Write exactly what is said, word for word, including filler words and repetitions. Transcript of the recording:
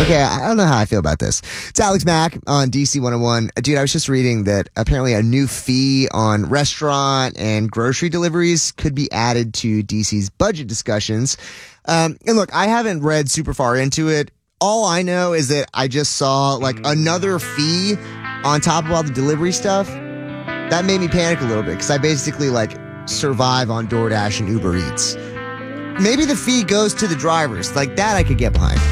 Okay, I don't know how I feel about this. It's Alex Mack on D C one oh one. Dude, I was just reading that apparently a new fee on restaurant and grocery deliveries could be added to D C's budget discussions. Um, and look, I haven't read super far into it. All I know is that I just saw like another fee on top of all the delivery stuff. That made me panic a little bit because I basically like survive on DoorDash and Uber Eats. Maybe the fee goes to the drivers. Like that I could get behind.